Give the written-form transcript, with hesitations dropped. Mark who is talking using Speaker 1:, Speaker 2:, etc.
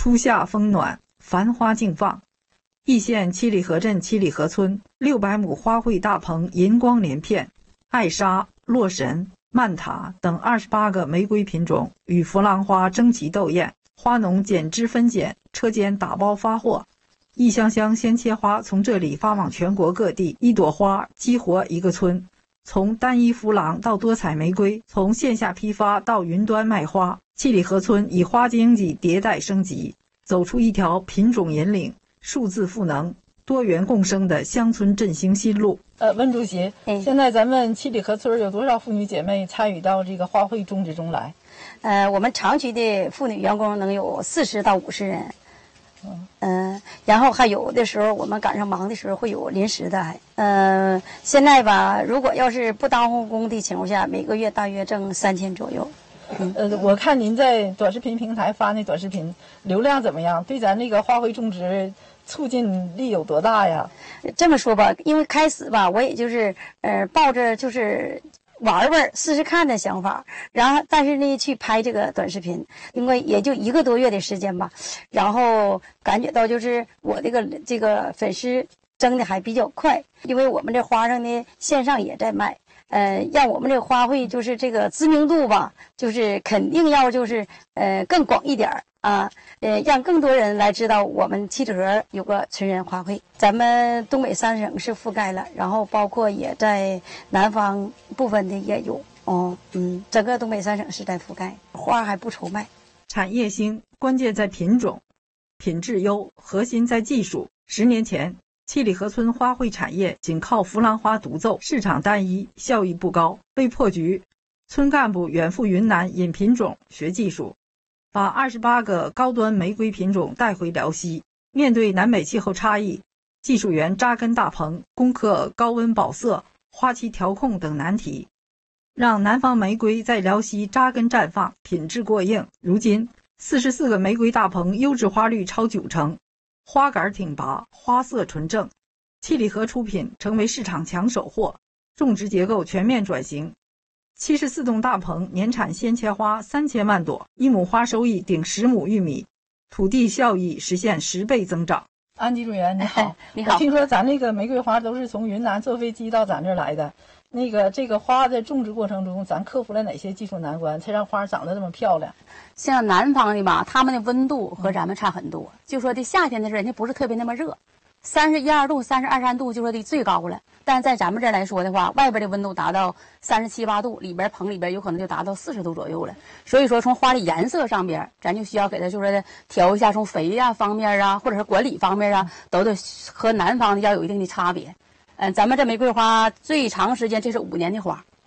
Speaker 1: 初夏风暖，繁花竞放。易县七里河镇七里河村600亩花卉大棚银光连片，艾莎、洛神、曼塔等28个玫瑰品种与佛郎花争奇斗艳，花农剪枝分拣，车间打包发货。一箱箱鲜切花从这里发往全国各地，一朵花激活一个村。从单一弗朗到多彩玫瑰，从线下批发到云端卖花，七里河村以花经济迭代升级，走出一条品种引领、数字赋能、多元共生的乡村振兴新路。
Speaker 2: 温主席，现在咱们七里河村有多少妇女姐妹参与到这个花卉种植中来？
Speaker 3: 我们长期的妇女员工能有40到50人。然后还有的时候我们赶上忙的时候会有临时的。现在吧，如果要是不当护工的情况下，每个月大约挣3000左右。
Speaker 2: 我看您在短视频平台发那短视频流量怎么样？对咱那个花卉种植促进力有多大呀？
Speaker 3: 这么说吧，因为开始吧，我也就是抱着就是玩玩试试看的想法，然后但是呢去拍这个短视频，因为也就1个多月的时间吧，然后感觉到就是我这个粉丝增的还比较快，因为我们这花上呢线上也在卖，让我们这个花卉就是这个知名度吧，就是肯定要就是更广一点啊，让更多人来知道我们七里河有个纯人花卉。咱们东北3省是覆盖了，然后包括也在南方部分的也有。整个东北3省是在覆盖，花还不愁卖。
Speaker 1: 产业兴，关键在品种，品质优，核心在技术。10年前，七里河村花卉产业仅靠弗兰花独奏，市场单一，效益不高。为破局，村干部远赴云南引品种、学技术，把28个高端玫瑰品种带回辽西。面对南北气候差异，技术员扎根大棚，攻克高温保色、花期调控等难题，让南方玫瑰在辽西扎根绽放，品质过硬。如今44个玫瑰大棚优质花率超90%，花杆挺拔，花色纯正。七里河出品成为市场抢手货，种植结构全面转型。74栋大棚年产鲜切花3000万朵，1亩花收益顶10亩玉米，土地效益实现10倍增长。
Speaker 2: 安技术员你好，
Speaker 3: 你好。
Speaker 2: 我听说咱那个玫瑰花都是从云南坐飞机到咱这儿来的，这个花的种植过程中，咱克服了哪些技术难关，才让花长得这么漂亮？
Speaker 4: 像南方的吧，他们的温度和咱们差很多。就说的夏天的时候，人家不是特别那么热，31、2度、32、3度就说的最高了。但是在咱们这儿来说的话，外边的温度达到37、8度，里边棚里边有可能就达到40度左右了。所以说，从花的颜色上边，咱就需要给它就说的调一下，从肥呀方面啊，或者是管理方面啊，都得和南方的要有一定的差别。咱们这玫瑰花最长时间，这是5年的花，